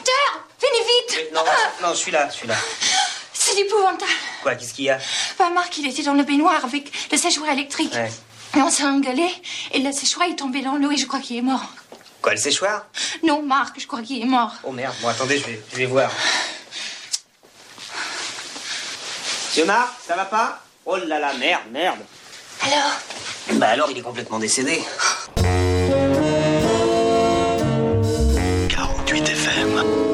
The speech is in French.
Docteur, venez vite. Non, je suis là. C'est épouvantable. Quoi, qu'est-ce qu'il y a? Marc, il était dans le baignoire avec le séchoir électrique. Ouais. Et on s'est engueulé, et le séchoir est tombé dans l'eau et je crois qu'il est mort. Quoi, le séchoir? Non, Marc, je crois qu'il est mort. Oh merde, bon attendez, je vais voir. Monsieur Marc, ça va pas? Oh là là, merde. Alors? Bah alors, il est complètement décédé. 48 FM.